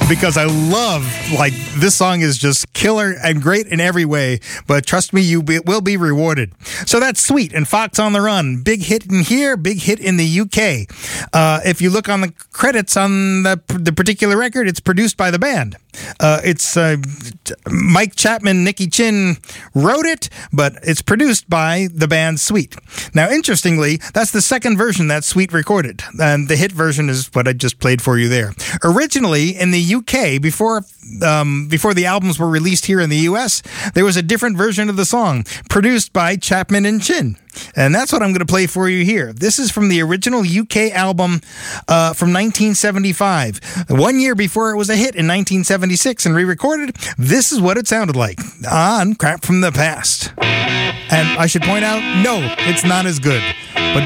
because I love, this song is just killer and great in every way, but trust me, will be rewarded. So that's Sweet and Fox on the Run. Big hit in here, big hit in the UK. If you look on the credits on the particular record, it's produced by the band. It's Mike Chapman, Nicky Chin wrote it, but it's produced by the band Sweet. Now, interestingly, that's the second version that Sweet recorded, and the hit version is what I just played for you there. Originally, in the UK, before the albums were released here in the US, there was a different version of the song, produced by Chapman and Chin. And that's what I'm going to play for you here. This is from the original UK album from 1975. 1 year before it was a hit in 1976 and re-recorded, this is what it sounded like on Crap from the Past. And I should point out, no, it's not as good. But